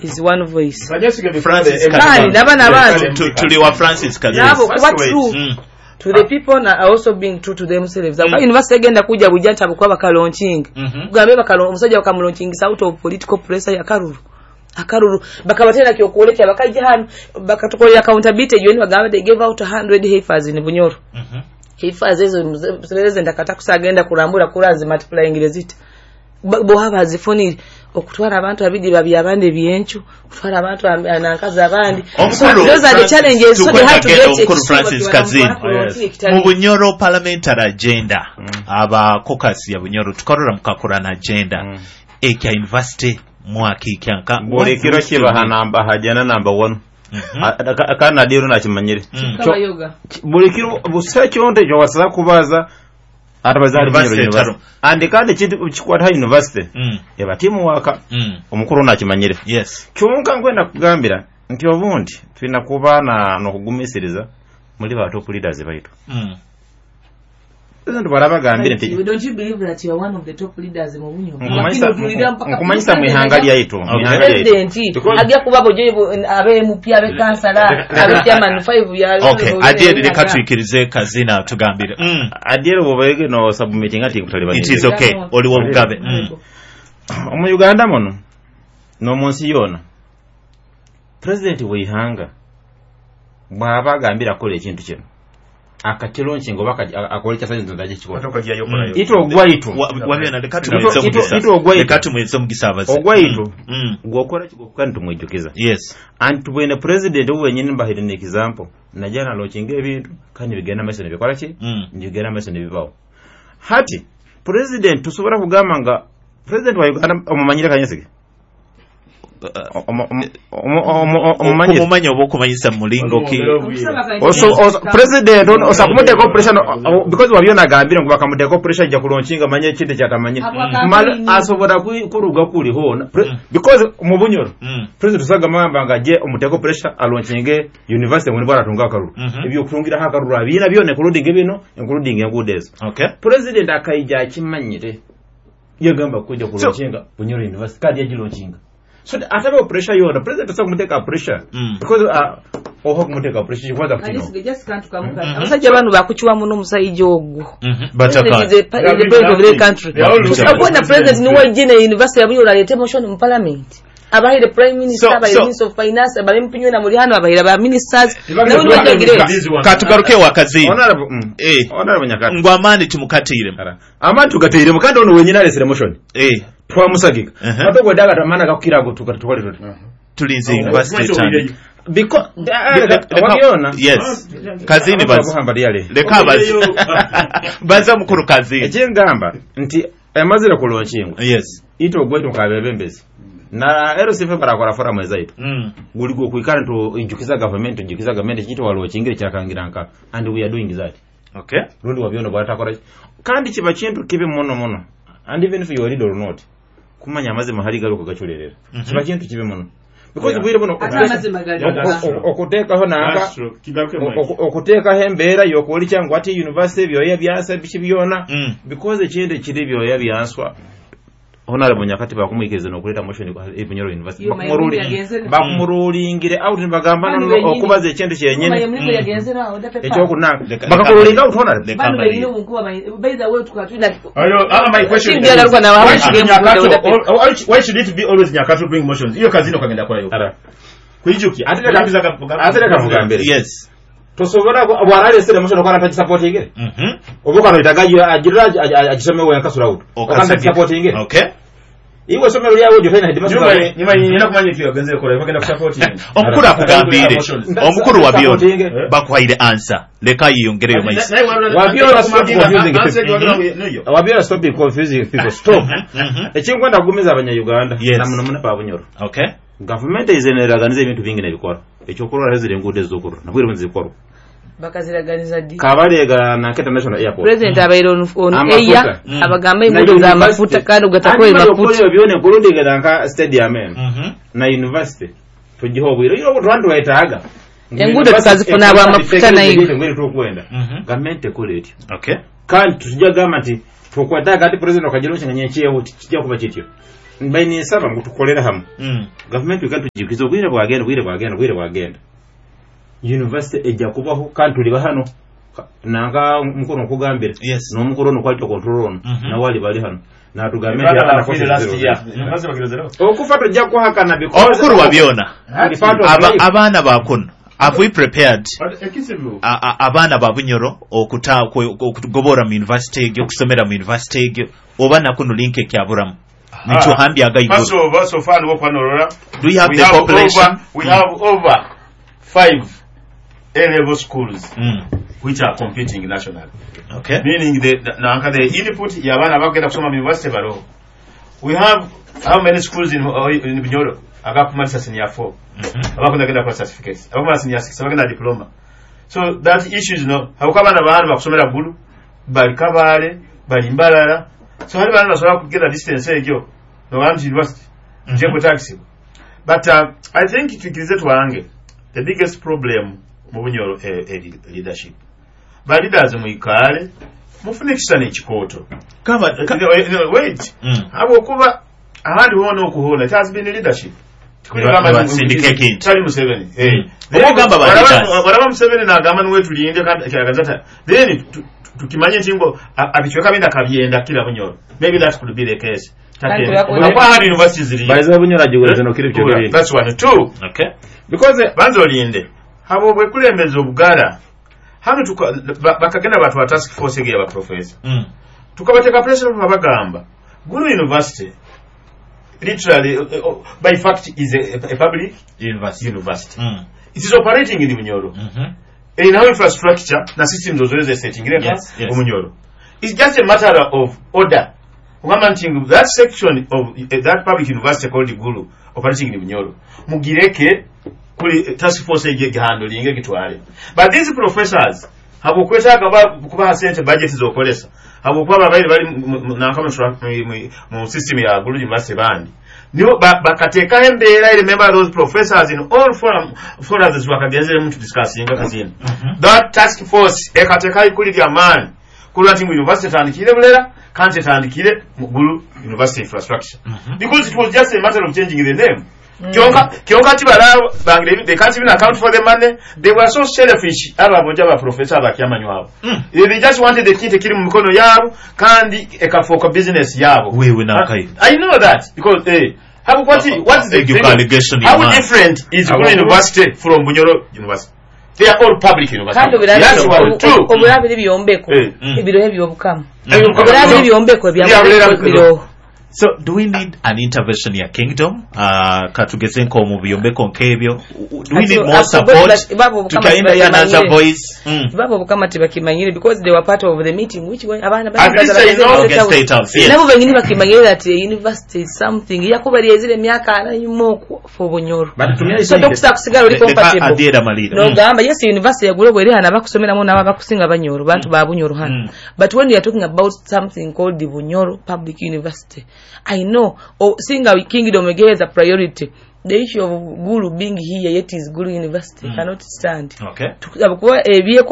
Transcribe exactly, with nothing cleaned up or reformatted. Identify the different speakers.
Speaker 1: is one voice.
Speaker 2: Francis
Speaker 1: Kazini naba nabantu
Speaker 2: tuli wa Francis Kazini
Speaker 1: nabo kuba true mm. to the people are also being true to themselves. Mm. University agenda kuja bujanta bukwa bakalaunching kugambe bakalo omusajja bakamulaunching out of political pressure ya Karuru akaruru bakabatera kyokuolekya bakajja hano bakatukolera accountability yoni bagamba they gave out one hundred heifers in Bunyoro. Mhm. Heifers ezo mzeleze ndakata kusagenda kurambura kurazi multiplying result bo haba zifoni okutwara abantu abidi babi abande byenchu kutwara abantu anankaza abandi. Those are the challenges so they have to get
Speaker 2: it. Francis Kazini mu Bunyoro parliamentary agenda mm. aba caucus ya Bunyoro tukarura mukakorana agenda mm. ekya university mwaki kyanka
Speaker 3: bole kiro kibaha namba hajana number one akana diro na kimanyire bole kiro busacho onde jo wasaba kubaza arabazali university and kandi kintu kikwata university eba timu waka omukuru na kimanyire
Speaker 2: yes
Speaker 3: kyonka ngwenda kugambira nti obundi twina kubana no kugumisiriza muri ba top leaders baitu
Speaker 1: Don't you believe that you are one of the top leaders in Bunyoro?
Speaker 3: Nkumanyisa mwihangali yaitu
Speaker 1: president agia kubabo je abe mupya abe kansala abe chairman five ya
Speaker 2: okay adiere lekatwikirize Kazina tugambire mm
Speaker 3: adiere bobege no submitting ati kutaliba
Speaker 2: it is okay oli wo bugabe mm
Speaker 3: omu Uganda mono no monsi yona president wihanga baba gambira kole ekintu kino akatelonchi ngo baka akoleka sanzo ndaje chiko
Speaker 2: atokagiya yokora yo
Speaker 3: ito ogwa ito
Speaker 2: wabye na lekatu mwitso mugisa ito ogwa ito lekatu mwitso mugisa abaze
Speaker 3: ogwa ito ngokora chiko kandi tumwijukiza
Speaker 2: yes
Speaker 3: and when president wenyine mbahire ne example najana lochinga ebintu kandi bigena mesene bikora ki ndigena mesene bibaho hati president tusobora kugamba nga president wa Uganda omumanyira kanyesege
Speaker 2: omumanya obokumanyisa mulingo ki
Speaker 3: also president osakumute cooperation because wabiona gambira ngo bakamute cooperation ja kuloncinga manye kinde kyatamanye mal asobora kuruga kuri hona because mu Bunyoro president usaga mamba ngaje omute cooperation aloncinge university muri baratunga karuru ibyo kurungira hakaruru abina byone including ibino including engudezo
Speaker 2: okay
Speaker 3: president akaija kimanyire yagamba kujya kuloncinga Bunyoro university kadi yagiloncinga. So ataba pressure yona president asa kumuteka pressure mm. because uh oho kumuteka pressure kwanza kutino
Speaker 1: I just can't come mm-hmm. Abasajja abantu bakuchiwa muno musayije ogwo
Speaker 2: bataka
Speaker 1: the president of the country abona president ni wajine university yabuyo lalete motion mu parliament abahire prime minister so, abahire so, minister of finance abahire mpinywe na muri hano abahire ba ministers nawe nibagire
Speaker 2: katugaruke wakazi
Speaker 3: honorable mm. eh honorable nyakati
Speaker 2: ngwamani tumukatire
Speaker 3: amatu gatire mukandi ono wenyine alesere motion
Speaker 2: eh
Speaker 3: twa musagika batogwe daga tamana gakira gutuka tukole tuti
Speaker 2: tulinze university time
Speaker 3: because wabiona
Speaker 2: yes Kazini bazi leka bazi baza mukuru Kazini
Speaker 3: ekingamba nti emazira kulonkingo
Speaker 2: yes
Speaker 3: ito gwetu kabebembezi na ero sife barakora fora mweza ito mm. guligo kuikana to injukiza government injukiza government kito walo chingire kyakangira nka and we are doing that
Speaker 2: okay
Speaker 3: rundi wabiona batakora kandi kiba kintu kibe mono mono and even if you are leader or not kumanya amaze mahali garuko gachurerera kiba kintu kibe mono because bwire bono okuteka ho nanga okuteka hembera yokoli cyangwa ati university byo yabyasa bikibyona because ekinde kiri byo yabyanswa honorable nyakati bakumwikeze no kuleta motion e Bunyoro University bakumurulingire out nibagamba no okubaza ekindi kyenyene ekyo kunanga bakakurulinga out honorable
Speaker 1: by the way tukatuna
Speaker 4: ayo ah my question why should it be always nyakati bring motions iyo Kazini kagenda kwa yo kuijuki ataka kabiza ataka kavugambere
Speaker 2: yes
Speaker 3: tosobora bwarale sere motion okana tachi support ingere mhm obuka no itagayo ajira ajisomewe yakasura out okana support ingere
Speaker 2: okay
Speaker 3: iwe somero lyawo jo tena hidima
Speaker 4: nyuma nyuma nyina kumanya kiyo ganze kola bagenda support
Speaker 2: omukuru akugambire omukuru wabyo bakwaire answer leka yiyongere yo maisi
Speaker 3: wabyo stop confusing people wabyo stop confusing people stop ekingwenda kugumiza abanya Uganda na muno muno pa Bunyoro
Speaker 2: okay
Speaker 3: government izeneraganiza ibintu bingi nebikora ekyo kurora rezire ngude zokuru nabwire munzi zikoro
Speaker 1: bakaziraganiza di
Speaker 3: kabalega na Keta National Airport
Speaker 1: president abairo on eya abagamba imudo za mafuta kandi ugatakoye mafuta
Speaker 3: byone Burundi gadanka stadium na university tugihobwiro iyo Rwanda wayitaga
Speaker 1: engudo tukazifuna aba mafuta na iyo
Speaker 3: ngwere tukwenda government ekoleti
Speaker 2: okay
Speaker 3: kandi tujya gamati tukwataka ati president okagirosha nyenyekiye uti kijya kuba kityo mbeni saba ngutukolera hamu mm. Government wekatu jikizo bwire bwagenda bwire bwagenda bwire bwagenda university ejja kubaho kandi tuli bahano nanga mukono kugambira
Speaker 2: yes.
Speaker 3: No mukono no kwatyo control on mm -hmm. Na wali bali hano na tugambe
Speaker 4: ya na kwa last year university bakirozero
Speaker 3: okufato jja kuhakana because
Speaker 2: okuru wabiona abana bakuno have we prepared abana babunyoro okuta okugobora mu university gyo kusomera mu university gyo obana kuno link ekyaburamu nicho hambi agayiguru
Speaker 4: so so far wo kwanorora
Speaker 2: do you have the population
Speaker 4: over, we mm. have over five A level schools mm. which are competing nationally.
Speaker 2: Okay.
Speaker 4: Meaning the na the input ya bana bagenda kusoma mu university baro. We have how many schools in in Bunyoro? Agakumalisa senior four. Mhm. Abakunda genda kwa certificates. Abakumala senior six, abagenda diploma. So that issues no. Habukabana bana bakusomera gulu, bali kabale, bali mbalala. So hali bana basobola kugenda distance egyo. No one university. Je ko taxi. But uh, I think tukize twange the biggest problem mu Bunyoro eh, eh, leadership. Ba leaders mu ikale mufune kisane ekikoto.
Speaker 2: Kama
Speaker 4: uh, wait. Mm. Abo kuba ahandi wono okuhola it has been leadership.
Speaker 2: Kama syndicate
Speaker 4: Tali Museveni. Eh.
Speaker 2: Okugamba ba leaders.
Speaker 4: Baraba Museveni na gama nwe tulinde kagazata. Then tukimanye ntingo abichweka binda kabyenda kila Bunyoro. Maybe that could be the case. Takwe universities ri.
Speaker 3: Baiza Bunyoro ajigoze no kiri byo.
Speaker 4: That's one two.
Speaker 2: Okay.
Speaker 4: Because banzo linde. Habo bwe kulembeza obugala. Hano tuka bakagenda batu wa task force ege ya professor. Mm. Tukabateka president babagamba. Gulu University literally uh, uh, by fact is a, a public
Speaker 2: university.
Speaker 4: University.
Speaker 2: Mm.
Speaker 4: It is operating in Bunyoro.
Speaker 2: Mhm.
Speaker 4: In our infrastructure na systems ozoleze setting reka
Speaker 2: yes, yes.
Speaker 4: Bunyoro. It's just a matter of order. Ugamanting that section of uh, that public university called Gulu operating in Bunyoro. Mugireke kuli task force ege handling ege gitwale. But these professors habo kwetaka kuba sente budget zokolesa. Habo kwa bali bali na kama mu system ya Gulu University band. Nibo bakateka embera ile member those professors in all forum forums wakagenzele mtu discussing kazini. That task force ekateka ikuli ya man kulati mu university tandikire bulera kante tandikire mu Gulu University infrastructure. Mm-hmm. Because it was just a matter of changing the name. Kionka kionka tibala bangire they can't even account for the money. They were so selfish aba boja ba professor abakiamanyo wabo. Mm. They just wanted the kite kiri mu mikono yabo kandi ekafoka business yabo.
Speaker 2: Wewe na kai.
Speaker 4: I know that because eh how what is what is the
Speaker 2: allegation
Speaker 4: how different is Gulu University from Bunyoro University? They are all public universities.
Speaker 1: That's one too. Obulabe byombeko ebiro ebyo obukama. Obulabe byombeko bya.
Speaker 2: So do we need an intervention ya kingdom uh katugeze nko mu byombeko nkebyo? Do we need more support to kainda ya another voice?
Speaker 1: Babo bukama tibakimanyire because they were part of the meeting which way abana
Speaker 2: bana state house.
Speaker 1: Nabo bengini bakimanyire that university is something yakubali ezile myaka ananyumo for Bunyoro. So dokita kusigala uli compatible. No gamba yes university ya Gulu bwere hana bakusomera mo naba bakusinga Banyoro bantu ba Bunyoro hana. But when you are talking about something called the Bunyoro Public University, I know, oh, seeing our kingdom again as a priority. The issue of Gulu being here, yet is Gulu University, mm. cannot stand.
Speaker 2: Okay.